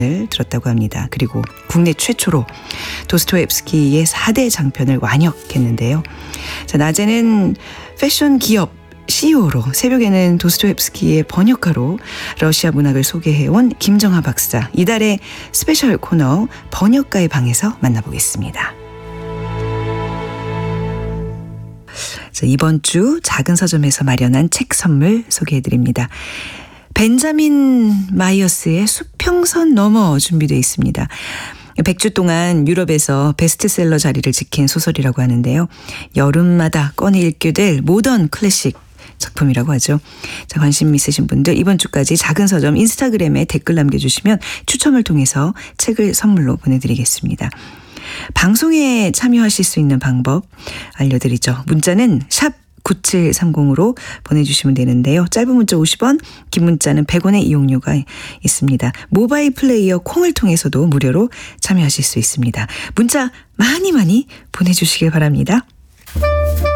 들었다고 합니다. 그리고 국내 최초로 도스토옙스키의 4대 장편을 완역했는데요. 자, 낮에는 패션 기업 CEO로, 새벽에는 도스토옙스키의 번역가로 러시아 문학을 소개해온 김정하 박사. 이달의 스페셜 코너 번역가의 방에서 만나보겠습니다. 자, 이번 주 작은 서점에서 마련한 책 선물 소개해드립니다. 벤자민 마이어스의 수평선 너머 준비되어 있습니다. 100주 동안 유럽에서 베스트셀러 자리를 지킨 소설이라고 하는데요. 여름마다 꺼내 읽게 될 모던 클래식 작품이라고 하죠. 자, 관심 있으신 분들 이번 주까지 작은 서점 인스타그램에 댓글 남겨주시면 추첨을 통해서 책을 선물로 보내드리겠습니다. 방송에 참여하실 수 있는 방법 알려드리죠. 문자는 샵 9730으로 보내주시면 되는데요. 짧은 문자 50원, 긴 문자는 100원의 이용료가 있습니다. 모바일 플레이어 콩을 통해서도 무료로 참여하실 수 있습니다. 문자 많이 보내주시길 바랍니다.